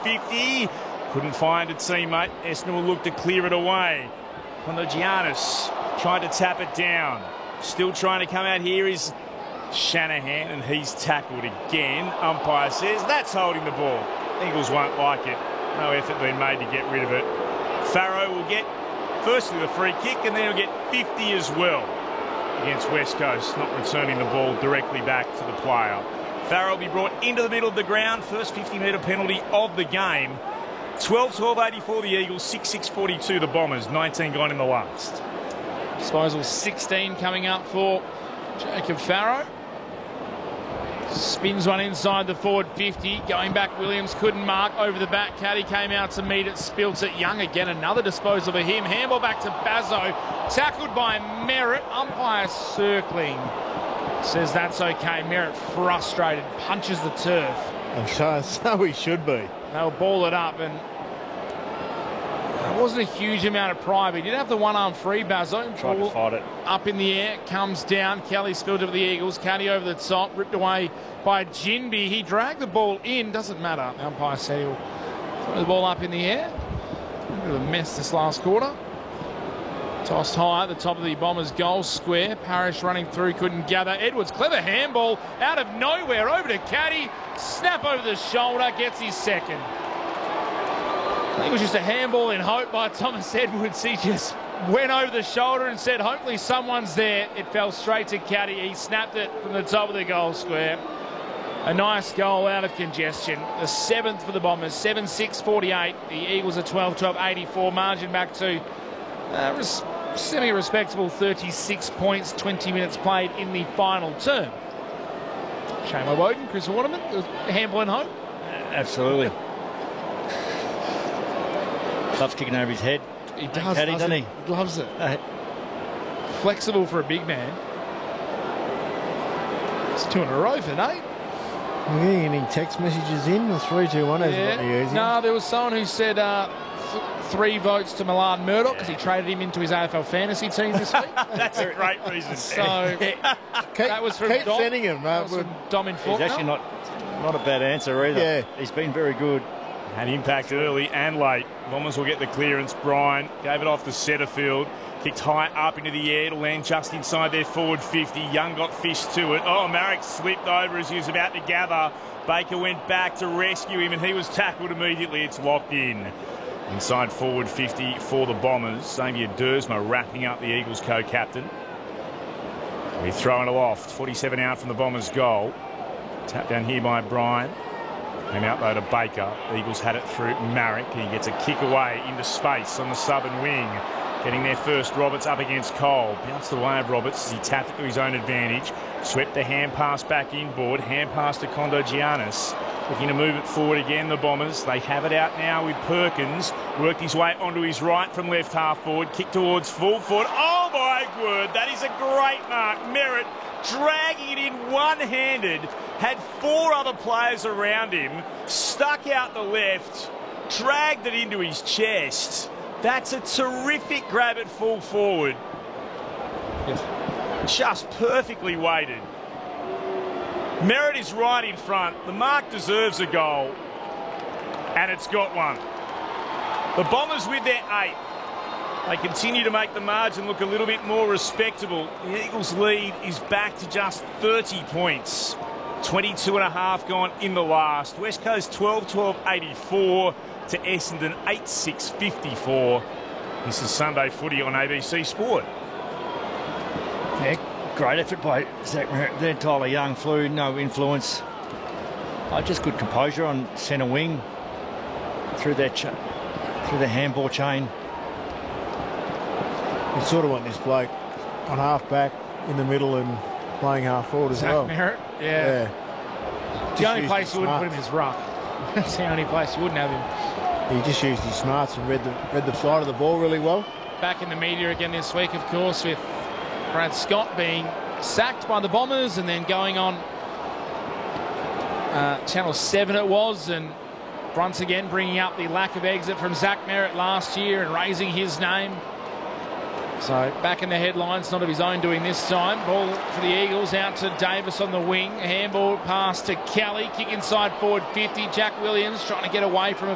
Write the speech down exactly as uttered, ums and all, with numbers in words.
fifty. Couldn't find a teammate. Essendon will look to clear it away. Kondogiannis tried to tap it down. Still trying to come out here is Shanahan, and he's tackled again. Umpire says that's holding the ball. Eagles won't like it. No effort being made to get rid of it. Farrow will get firstly the free kick, and then he'll get fifty as well against West Coast, not returning the ball directly back to the player. Farrow will be brought into the middle of the ground. First fifty metre penalty of the game. twelve twelve eighty-four the Eagles, six six forty-two the Bombers, nineteen gone in the last. Disposal sixteen coming up for Jacob Farrow. Spins one inside the forward fifty. Going back, Williams couldn't mark. Over the back, Caddy came out to meet it. Spilt it. Young again. Another disposal for him. Handball back to Bazzo. Tackled by Merritt. Umpire circling. Says that's okay. Merritt frustrated. Punches the turf. And so, so he should be. They'll ball it up, and it wasn't a huge amount of pride, but he did have the one-arm free, Bazzo. Tried to fight it. Up in the air, comes down. Kelly spilled it for the Eagles. Caddy over the top, ripped away by Ginby. He dragged the ball in. Doesn't matter. The umpire said he'll throw the ball up in the air. A bit of a mess this last quarter. Tossed high at the top of the Bombers' goal square. Parrish running through, couldn't gather. Edwards, clever handball out of nowhere over to Caddy. Snap over the shoulder, gets his second. I think it was just a handball in hope by Thomas Edwards. He just went over the shoulder and said, hopefully someone's there. It fell straight to Caddy. He snapped it from the top of the goal square. A nice goal out of congestion. The seventh for the Bombers, seven six forty-eight. The Eagles are twelve twelve eighty-four. Margin back to uh, res semi-respectable thirty-six points, twenty minutes played in the final term. Shane Woden, Chris Waterman, handball in hope. Absolutely. Loves kicking over his head. He does, Caddy, doesn't he? He loves it. Uh, Flexible for a big man. It's two in a row for Nate. Are you getting any text messages in? The three two one is yeah. what you're using. No, there was someone who said uh, th three votes to Millard Murdoch because yeah. he traded him into his A F L fantasy team this week. That's a great reason. So keep, that was from keep Dom. sending him. That was from Dom in He's actually not, not a bad answer either. Yeah. He's been very good. Had impact early and late. Bombers will get the clearance. Bryan gave it off the centre field. Kicked high up into the air to land just inside their forward fifty. Young got fished to it. Oh, Marek slipped over as he was about to gather. Baker went back to rescue him, and he was tackled immediately. It's locked in. Inside forward fifty for the Bombers. Xavier Dersma wrapping up the Eagles co-captain. We're throwing it aloft. forty-seven out from the Bombers' goal. Tap down here by Bryan. Came out though to Baker. The Eagles had it through Marek. He gets a kick away into space on the southern wing. Getting there first, Roberts up against Cole. Bounced away of Roberts as he tapped it to his own advantage. Swept the hand pass back inboard. Hand pass to Kondogiannis. Looking to move it forward again, the Bombers. They have it out now with Perkins. Worked his way onto his right from left half forward. Kick towards full forward. Oh my word, that is a great mark. Merritt dragging it in one-handed. Had four other players around him. Stuck out the left. Dragged it into his chest. That's a terrific grab at full forward. Yes. Just perfectly weighted. Merritt is right in front. The mark deserves a goal. And it's got one. The Bombers with their eight. They continue to make the margin look a little bit more respectable. The Eagles' lead is back to just thirty points. twenty-two and a half gone in the last. West Coast twelve twelve eighty-four to Essendon eight six fifty-four. This is Sunday Footy on A B C Sport. Yeah, great effort by Zach Merritt. They're entirely young, flew, no influence. Oh, just good composure on centre wing through that through the handball chain. You sort of want this bloke on half back in the middle and playing half forward as Zach well. Merritt, yeah. yeah. The only place you wouldn't put him is ruck. That's the only place you wouldn't have him. He just used his smarts and read the read the flight of the ball really well. Back in the media again this week, of course, with Brad Scott being sacked by the Bombers and then going on uh, Channel seven it was, and once again bringing up the lack of exit from Zach Merritt last year and raising his name. So back in the headlines, not of his own doing this time. Ball for the Eagles out to Davis on the wing. Handball pass to Kelly. Kick inside forward fifty. Jack Williams trying to get away from it.